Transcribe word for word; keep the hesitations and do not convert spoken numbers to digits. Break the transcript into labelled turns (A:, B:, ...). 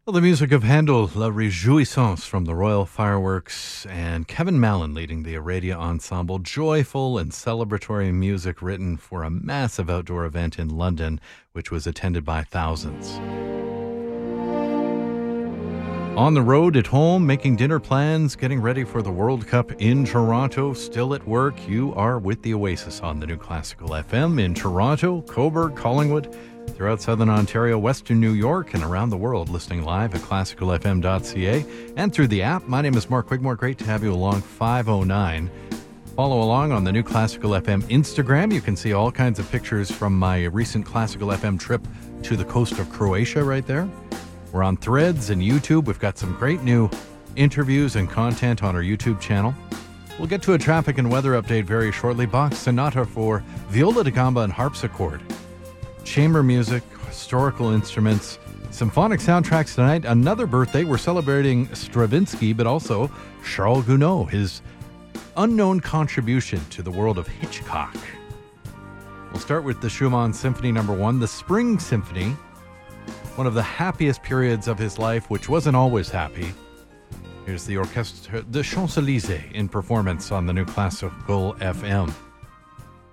A: Well, the music of Handel, La Réjouissance from the Royal Fireworks, and Kevin Mallon leading the Aradia Ensemble. Joyful and celebratory music written for a massive outdoor event in London, which was attended by thousands. On the road, at home, making dinner plans, getting ready for the World Cup in Toronto, still at work, you are with the Oasis on the New Classical F M in Toronto, Cobourg, Collingwood, throughout Southern Ontario, Western New York, and around the world, listening live at classical f m dot c a and through the app. My name is Mark Wigmore. Great to have you along. five oh nine. Follow along on the New Classical F M Instagram. You can see all kinds of pictures from my recent Classical F M trip to the coast of Croatia right there. We're on Threads and YouTube. We've got some great new interviews and content on our YouTube channel. We'll get to a traffic and weather update very shortly. Bach Sonata for viola da gamba and harpsichord. Chamber music, historical instruments, symphonic soundtracks tonight. Another birthday. We're celebrating Stravinsky, but also Charles Gounod, his unknown contribution to the world of Hitchcock. We'll start with the Schumann Symphony Number One, the Spring Symphony, one of the happiest periods of his life, which wasn't always happy. Here's the Orchestre de Champs-Élysées in performance on the New Classical F M.